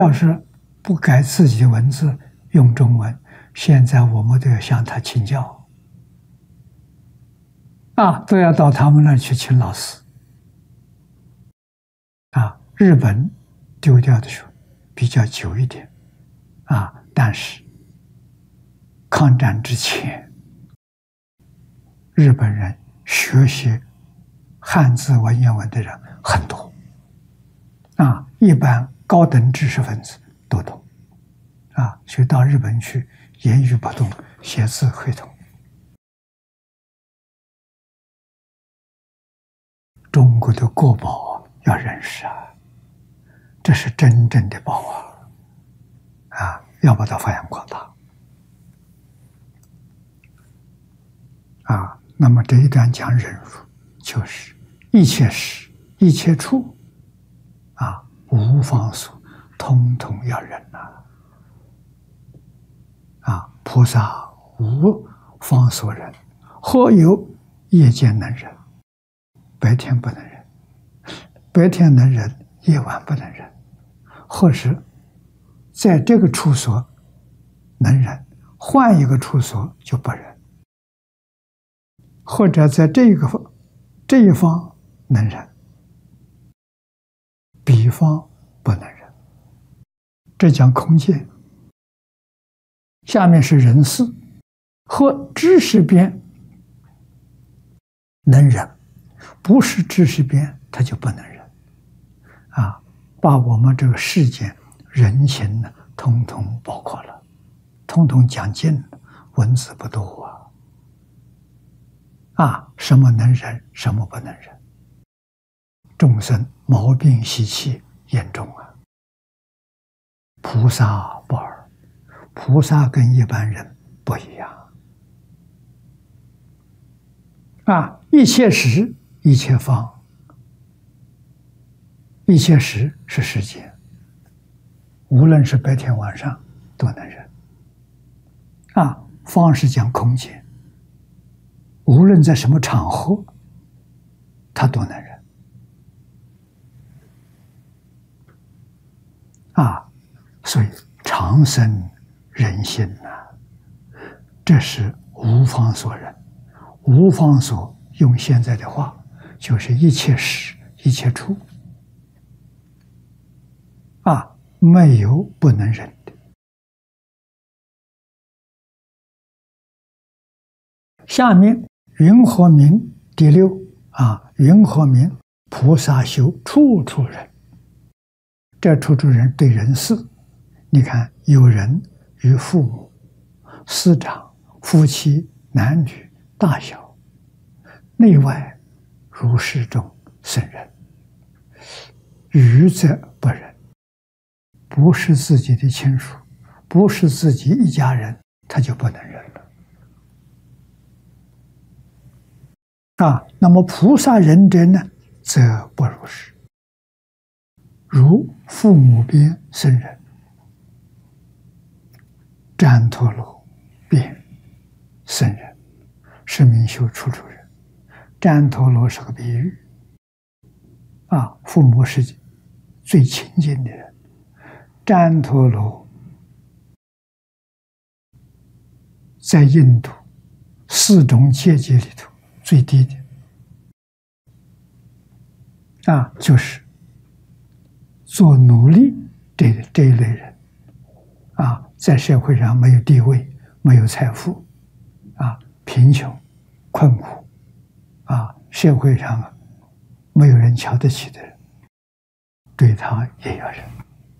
要是不改自己的文字，用中文，现在我们都要向他请教，都要到他们那儿去请老师。日本丢掉的时候比较久一点，但是抗战之前，日本人学习汉字文言文的人很多，一般高等知识分子都懂，所以到日本去，言语不通，写字会通。中国的国宝要认识这是真正的宝要把它发扬光大那么这一段讲忍辱，就是一切时、一切处无方所，通通要忍菩萨无方所忍，或有夜间能忍，白天不能忍，白天能忍，夜晚不能忍，或是在这个处所能忍，换一个处所就不忍，或者在这一方能忍，彼方不能忍。这讲空见。下面是人事或知识边能忍，不是知识边他就不能忍把我们这个世间人情呢，通通包括了，通通讲尽，文字不多什么能忍，什么不能忍。众生毛病习气严重菩萨不尔。菩萨跟一般人不一样一切时、一切方。一切时是时间，无论是白天晚上都能忍方是讲空间，无论在什么场合他都能忍所以长生人心这是无方所忍。无方所用现在的话就是一切时、一切处没有不能忍的。下面云何名第六云何名菩萨修处处忍。这处处忍对人事，你看有人与父母、师长、夫妻、男女、大小，内外如是中生忍，愚则不忍。不是自己的亲属，不是自己一家人，他就不能忍了那么菩萨忍者呢，则不如是。如父母边生忍，旃陀罗边生忍，是名修处处忍。旃陀罗是个比喻父母是最亲近的人，旃陀罗在印度4种阶级里头最低的就是做奴隶这一类人在社会上没有地位，没有财富贫穷困苦社会上没有人瞧得起的人，对他也要忍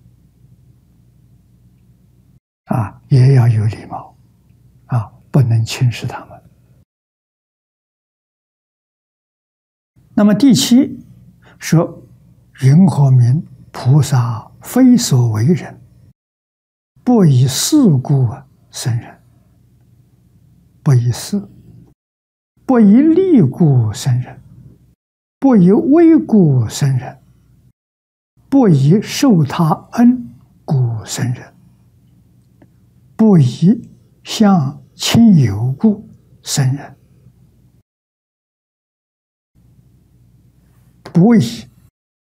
也要有礼貌不能轻视他们。那么第7说云何名菩萨非所为忍，不以事故生忍，不以事，不以利故生忍，不以威故生忍，不以受他恩故生忍，不以向亲友故生忍，不以